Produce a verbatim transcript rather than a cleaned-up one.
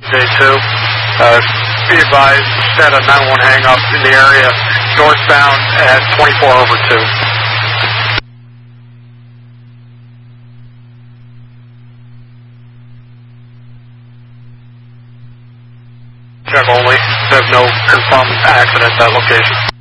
Day two. Uh, be advised, set a nine one hang up in the area, northbound at twenty-four over two. Check only. There's no confirmed accident at that location.